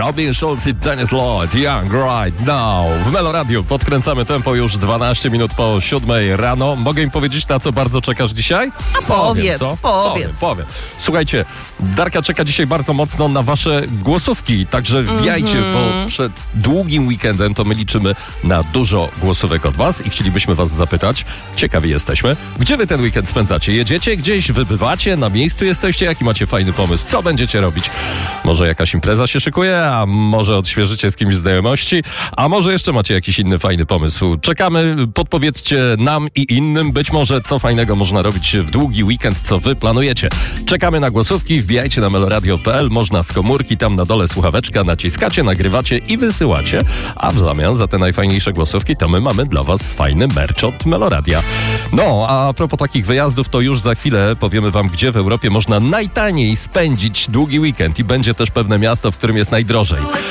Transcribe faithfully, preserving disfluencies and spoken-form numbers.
Robin Schulz i Dennis Lloyd, Young Right Now. W Melo Radio podkręcamy tempo już dwanaście minut po siódmej rano. Mogę im powiedzieć, na co bardzo czekasz dzisiaj? A powiedz, powiem, powiedz. Powiem, powiem. Słuchajcie, Darka czeka dzisiaj bardzo mocno na wasze głosówki, także wbijajcie, mm-hmm. bo przed długim weekendem to my liczymy na dużo głosówek od was i chcielibyśmy was zapytać, ciekawi jesteśmy, gdzie wy ten weekend spędzacie? Jedziecie gdzieś, wybywacie, na miejscu jesteście? Jaki macie fajny pomysł? Co będziecie robić? Może jakaś impreza się szykuje, a może odświeżycie z kimś znajomości, a może jeszcze macie jakiś inny fajny pomysł? Czekamy, podpowiedzcie nam i innym, być może co fajnego można robić w długi weekend, co wy planujecie. Czekamy na głosówki, wbijajcie na meloradio kropka p l, można z komórki, tam na dole słuchaweczka, naciskacie, nagrywacie i wysyłacie, a w zamian za te najfajniejsze głosówki to my mamy dla was fajny merch od Meloradia. No, a propos takich wyjazdów, to już za chwilę powiemy wam, gdzie w Europie można najtaniej spędzić długi weekend i będzie też pewne miasto, w którym jest najdrożej.